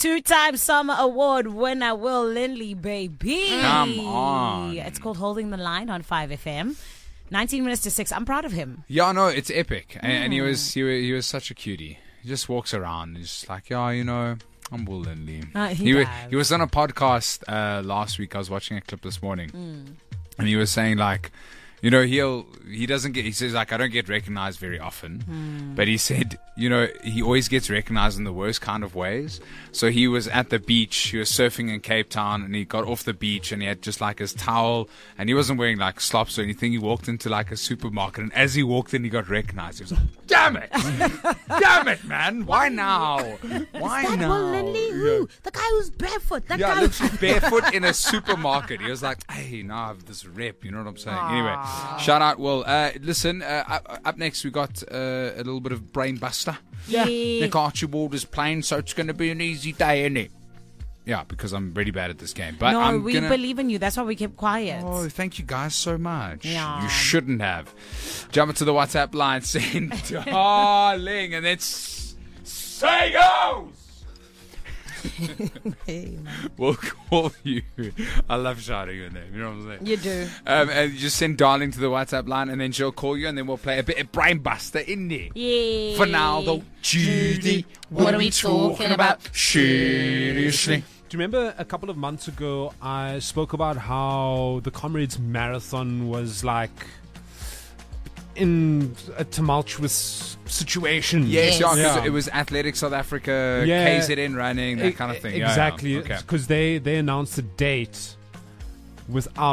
Two-time Summer Award winner Will Lindley, baby. Come on. It's called Holding the Line on 5FM. 19 minutes to 6. I'm proud of him. Yeah, no, it's epic. And he was such a cutie. He just walks around and he's just like, yeah, you know, I'm Will Lindley. He was on a podcast last week. I was watching a clip this morning. And he was saying like, you know, he says like, I don't get recognized very often, but he said, you know, he always gets recognized in the worst kind of ways. So he was at the beach, he was surfing in Cape Town, and he got off the beach and he had just like his towel, and he wasn't wearing like slops or anything. He walked into like a supermarket, and as he walked in, he got recognized. He was like, damn it, damn it, man, why now? Why Is that now? Will Lindley? Who? The guy who's barefoot. That guy. Literally barefoot in a supermarket. He was like, hey, now I have this rep, you know what I'm saying? Anyway, shout out, Will. Listen, up next we got a little bit of Brain Buster. Nick Archibald is playing, so it's going to be an easy day, isn't it? Yeah, because I'm really bad at this game. But No, we believe in you. That's why we kept quiet. Oh, thank you guys so much. Yeah. You shouldn't have. Jump into the WhatsApp line, saying, darling, and then say goes. Hey, man. We'll call you. I love shouting your name. You know what I'm saying? You do. And you just send darling to the WhatsApp line, and then she'll call you, and then we'll play a bit of Brain Buster in there. Yeah. For now, though, Judy, what are we talking about? Seriously. Do you remember a couple of months ago I spoke about how the Comrades Marathon was like in a tumultuous situation? Yes, Yes. yeah, 'cause Yeah. it was Athletics South Africa, Yeah. KZN running, that kind of thing. Exactly, Yeah, yeah. Okay. because they announced a date without